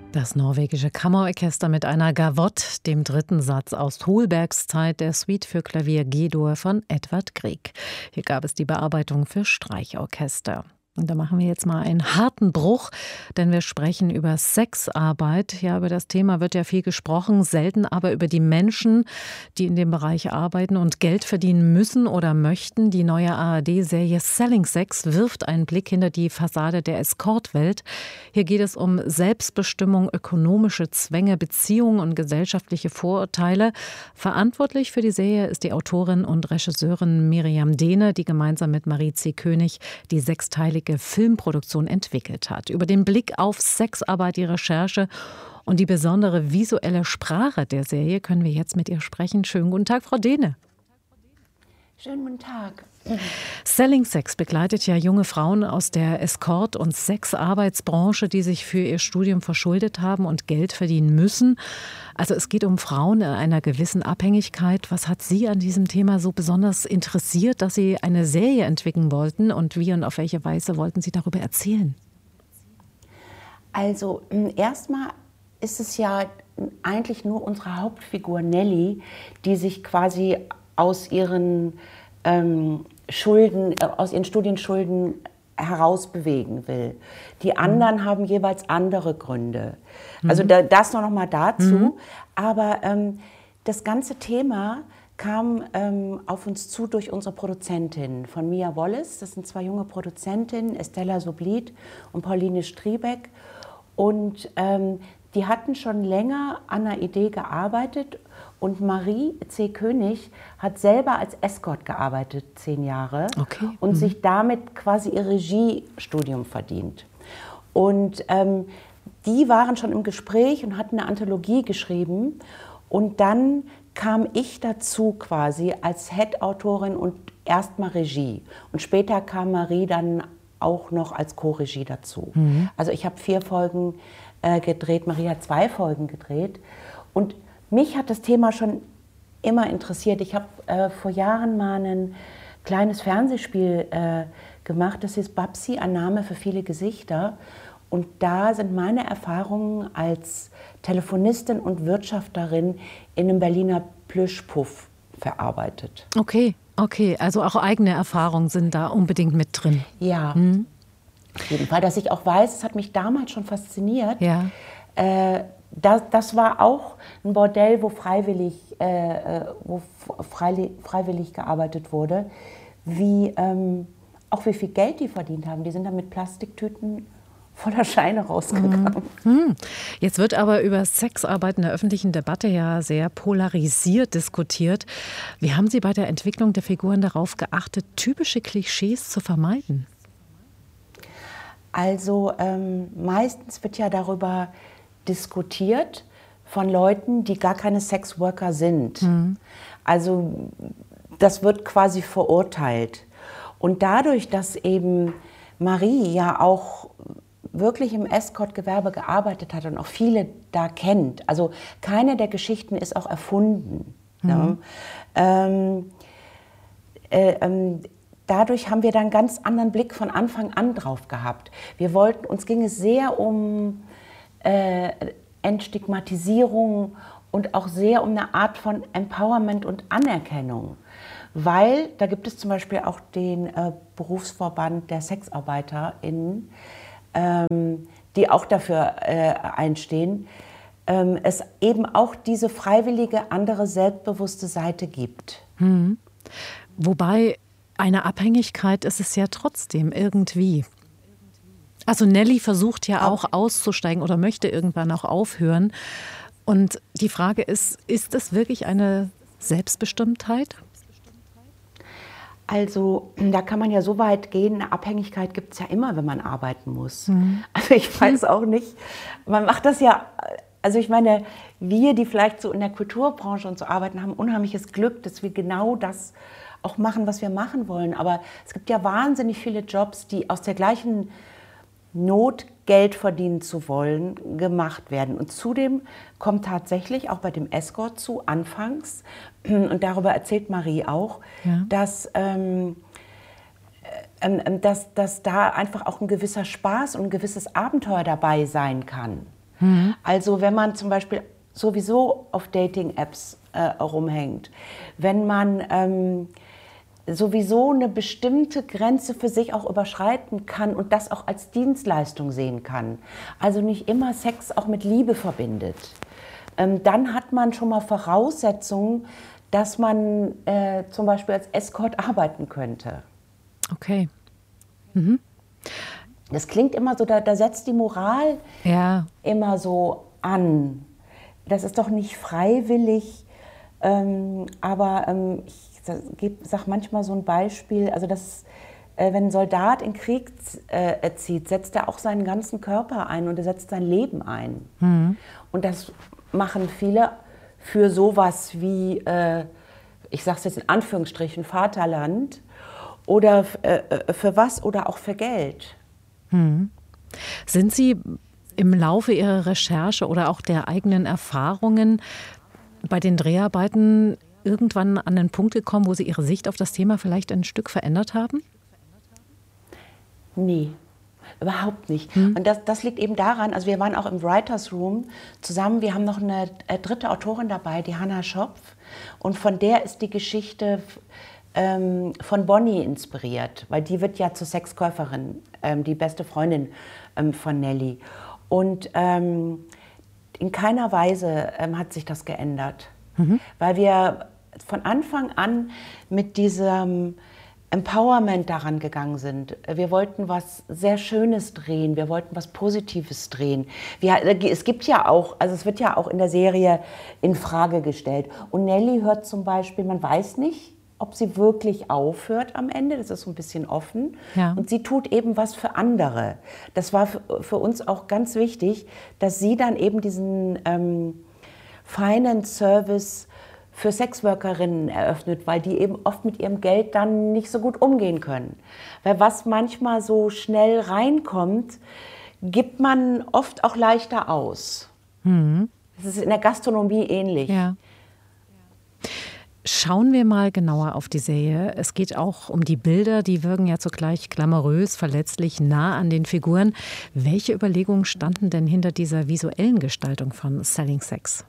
Das norwegische Kammerorchester mit einer Gavotte, dem dritten Satz aus Holbergs Zeit der Suite für Klavier G-Dur von Edvard Grieg. Hier gab es die Bearbeitung für Streichorchester. Und da machen wir jetzt mal einen harten Bruch, denn wir sprechen über Sexarbeit. Ja, über das Thema wird ja viel gesprochen, selten aber über die Menschen, die in dem Bereich arbeiten und Geld verdienen müssen oder möchten. Die neue ARD-Serie Selling Sex wirft einen Blick hinter die Fassade der Escortwelt. Hier geht es um Selbstbestimmung, ökonomische Zwänge, Beziehungen und gesellschaftliche Vorurteile. Verantwortlich für die Serie ist die Autorin und Regisseurin Miriam Dehne, die gemeinsam mit Marie C. König die sechsteilige Filmproduktion entwickelt hat. Über den Blick auf Sexarbeit, die Recherche und die besondere visuelle Sprache der Serie können wir jetzt mit ihr sprechen. Schönen guten Tag, Frau Dehne. Schönen guten Tag. Selling Sex begleitet ja junge Frauen aus der Escort- und Sexarbeitsbranche, die sich für ihr Studium verschuldet haben und Geld verdienen müssen. Also es geht um Frauen in einer gewissen Abhängigkeit. Was hat Sie an diesem Thema so besonders interessiert, dass Sie eine Serie entwickeln wollten? Und wie und auf welche Weise wollten Sie darüber erzählen? Also erstmal ist es ja eigentlich nur unsere Hauptfigur Nelly, die sich quasi aus ihren aus ihren Studienschulden herausbewegen will. Die anderen haben jeweils andere Gründe. Also das noch mal dazu. Aber das ganze Thema kam auf uns zu durch unsere Produzentin von Mia Wallace. Das sind zwei junge Produzentinnen, Estella Soblit und Pauline Striebeck. Und die hatten schon länger an einer Idee gearbeitet. Und Marie C. König hat selber als Escort gearbeitet, 10 Jahre. Okay. Und sich damit quasi ihr Regiestudium verdient. Und die waren schon im Gespräch und hatten eine Anthologie geschrieben. Und dann kam ich dazu quasi als Head-Autorin und erstmal Regie. Und später kam Marie dann auch noch als Co-Regie dazu. Also ich habe 4 Folgen gedreht, Marie hat 2 Folgen gedreht. Und mich hat das Thema schon immer interessiert. Ich habe vor Jahren mal ein kleines Fernsehspiel gemacht, das hieß Babsi, ein Name für viele Gesichter. Und da sind meine Erfahrungen als Telefonistin und Wirtschafterin in einem Berliner Plüschpuff verarbeitet. Okay, also auch eigene Erfahrungen sind da unbedingt mit drin. Ja, auf jeden Fall, dass ich auch weiß, es hat mich damals schon fasziniert. Ja. Das war auch ein Bordell, wo freiwillig gearbeitet wurde. Auch wie viel Geld die verdient haben. Die sind dann mit Plastiktüten voller Scheine rausgegangen. Jetzt wird aber über Sexarbeit in der öffentlichen Debatte ja sehr polarisiert diskutiert. Wie haben Sie bei der Entwicklung der Figuren darauf geachtet, typische Klischees zu vermeiden? Also meistens wird ja darüber diskutiert von Leuten, die gar keine Sexworker sind. Also das wird quasi verurteilt. Und dadurch, dass eben Marie ja auch wirklich im Escort-Gewerbe gearbeitet hat und auch viele da kennt, also keine der Geschichten ist auch erfunden. Dadurch haben wir dann einen ganz anderen Blick von Anfang an drauf gehabt. Uns ging es sehr um Entstigmatisierung und auch sehr um eine Art von Empowerment und Anerkennung. Weil, da gibt es zum Beispiel auch den Berufsverband der SexarbeiterInnen, die auch dafür einstehen, es eben auch diese freiwillige, andere, selbstbewusste Seite gibt. Wobei eine Abhängigkeit ist es ja trotzdem irgendwie. Also Nelly versucht ja auch auszusteigen oder möchte irgendwann auch aufhören. Und die Frage ist es wirklich eine Selbstbestimmtheit? Also da kann man ja so weit gehen, eine Abhängigkeit gibt es ja immer, wenn man arbeiten muss. Also ich weiß auch nicht, man macht das ja, also ich meine, wir, die vielleicht so in der Kulturbranche und so arbeiten, haben unheimliches Glück, dass wir genau das auch machen, was wir machen wollen. Aber es gibt ja wahnsinnig viele Jobs, die aus der gleichen Not, Geld verdienen zu wollen, gemacht werden. Und zudem kommt tatsächlich auch bei dem Escort zu, anfangs, und darüber erzählt Marie auch, dass da einfach auch ein gewisser Spaß und ein gewisses Abenteuer dabei sein kann. Also wenn man zum Beispiel sowieso auf Dating-Apps rumhängt, wenn man sowieso eine bestimmte Grenze für sich auch überschreiten kann und das auch als Dienstleistung sehen kann, also nicht immer Sex auch mit Liebe verbindet, dann hat man schon mal Voraussetzungen, dass man zum Beispiel als Escort arbeiten könnte. Okay. Das klingt immer so, da setzt die Moral immer so an. Das ist doch nicht freiwillig, aber ich sage manchmal so ein Beispiel, also wenn ein Soldat in den Krieg zieht, setzt er auch seinen ganzen Körper ein und er setzt sein Leben ein. Und das machen viele für sowas wie, ich sage es jetzt in Anführungsstrichen, Vaterland oder für was oder auch für Geld. Sind Sie im Laufe Ihrer Recherche oder auch der eigenen Erfahrungen bei den Dreharbeiten irgendwann an einen Punkt gekommen, wo Sie Ihre Sicht auf das Thema vielleicht ein Stück verändert haben? Nee, überhaupt nicht. Und das liegt eben daran, also wir waren auch im Writers Room zusammen, wir haben noch eine dritte Autorin dabei, die Hannah Schopf, und von der ist die Geschichte von Bonnie inspiriert, weil die wird ja zur Sexkäuferin, die beste Freundin von Nelly. Und in keiner Weise hat sich das geändert, weil wir von Anfang an mit diesem Empowerment daran gegangen sind. Wir wollten was sehr Schönes drehen, wir wollten was Positives drehen. Es gibt ja auch, also es wird ja auch in der Serie in Frage gestellt. Und Nelly hört zum Beispiel, man weiß nicht, ob sie wirklich aufhört am Ende, das ist so ein bisschen offen. Ja. Und sie tut eben was für andere. Das war für uns auch ganz wichtig, dass sie dann eben diesen Finance Service für Sexworkerinnen eröffnet, weil die eben oft mit ihrem Geld dann nicht so gut umgehen können. Weil was manchmal so schnell reinkommt, gibt man oft auch leichter aus. Das ist in der Gastronomie ähnlich. Ja. Schauen wir mal genauer auf die Serie. Es geht auch um die Bilder, die wirken ja zugleich glamourös, verletzlich, nah an den Figuren. Welche Überlegungen standen denn hinter dieser visuellen Gestaltung von Selling Sex?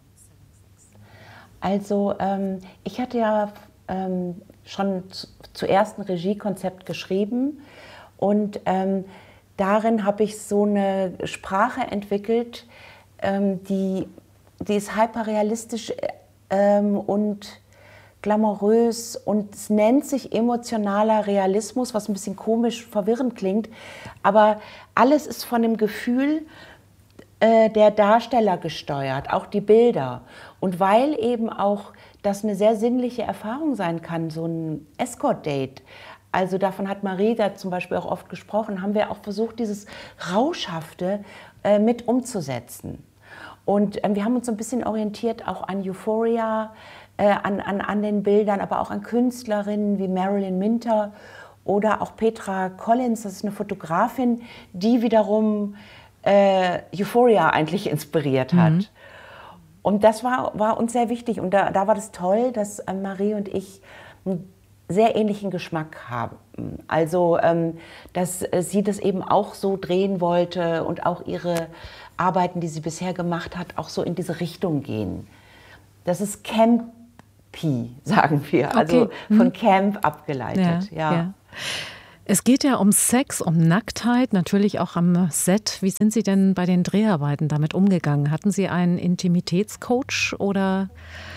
Also ich hatte ja schon zuerst ein Regiekonzept geschrieben und darin habe ich so eine Sprache entwickelt, die ist hyperrealistisch und glamourös und es nennt sich emotionaler Realismus, was ein bisschen komisch, verwirrend klingt, aber alles ist von dem Gefühl der Darsteller gesteuert, auch die Bilder. Und weil eben auch das eine sehr sinnliche Erfahrung sein kann, so ein Escort-Date, also davon hat Marie da zum Beispiel auch oft gesprochen, haben wir auch versucht, dieses Rauschhafte mit umzusetzen. Und wir haben uns so ein bisschen orientiert auch an Euphoria, an den Bildern, aber auch an Künstlerinnen wie Marilyn Minter oder auch Petra Collins, das ist eine Fotografin, die wiederum Euphoria eigentlich inspiriert hat. Und das war uns sehr wichtig. Und da war das toll, dass Marie und ich einen sehr ähnlichen Geschmack haben. Also, dass sie das eben auch so drehen wollte und auch ihre Arbeiten, die sie bisher gemacht hat, auch so in diese Richtung gehen. Das ist campy, sagen wir. Also von Camp abgeleitet. Ja. Es geht ja um Sex, um Nacktheit, natürlich auch am Set. Wie sind Sie denn bei den Dreharbeiten damit umgegangen? Hatten Sie einen Intimitätscoach oder?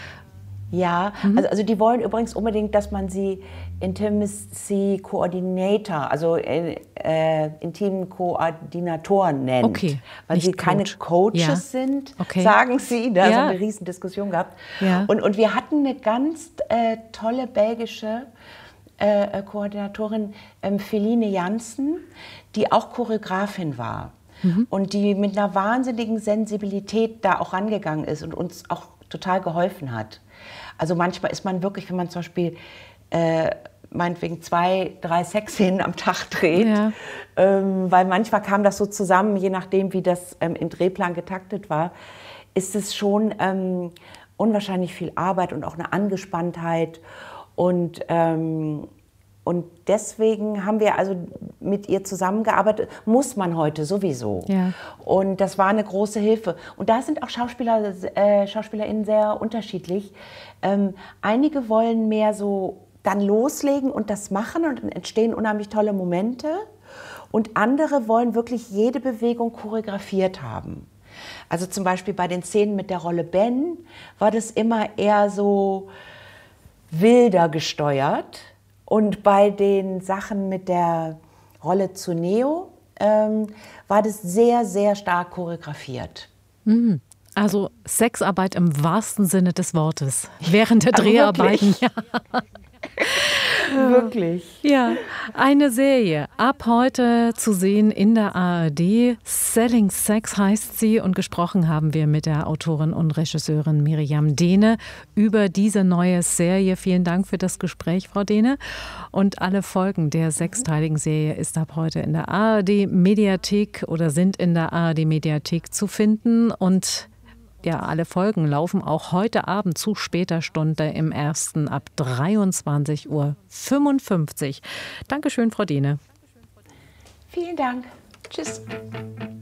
Ja, also die wollen übrigens unbedingt, dass man sie Intimacy Coordinator, also intimen Koordinatoren nennt. Okay, weil sie keine Coaches sind, sagen sie. Da haben wir eine riesen Diskussion gehabt. Ja. Und wir hatten eine ganz tolle belgische Koordinatorin, Feline Janssen, die auch Choreografin war. Und die mit einer wahnsinnigen Sensibilität da auch rangegangen ist und uns auch total geholfen hat. Also manchmal ist man wirklich, wenn man zum Beispiel meinetwegen 2, 3 Sexszenen am Tag dreht, weil manchmal kam das so zusammen, je nachdem wie das im Drehplan getaktet war, ist es schon unwahrscheinlich viel Arbeit und auch eine Angespanntheit und Und deswegen haben wir also mit ihr zusammengearbeitet, muss man heute sowieso. Ja. Und das war eine große Hilfe. Und da sind auch SchauspielerInnen sehr unterschiedlich. Einige wollen mehr so dann loslegen und das machen und dann entstehen unheimlich tolle Momente. Und andere wollen wirklich jede Bewegung choreografiert haben. Also zum Beispiel bei den Szenen mit der Rolle Ben war das immer eher so wilder gesteuert. Und bei den Sachen mit der Rolle zu Neo war das sehr, sehr stark choreografiert. Also Sexarbeit im wahrsten Sinne des Wortes. Während der Dreharbeiten. Ja. Wirklich. Ja, eine Serie. Ab heute zu sehen in der ARD. Selling Sex heißt sie. Und gesprochen haben wir mit der Autorin und Regisseurin Miriam Dehne über diese neue Serie. Vielen Dank für das Gespräch, Frau Dehne. Und alle Folgen der sechsteiligen Serie ist ab heute in der ARD-Mediathek oder sind in der ARD-Mediathek zu finden. Und ja, alle Folgen laufen auch heute Abend zu später Stunde im Ersten ab 23:55 Uhr. Dankeschön, Frau Dehne. Vielen Dank. Tschüss.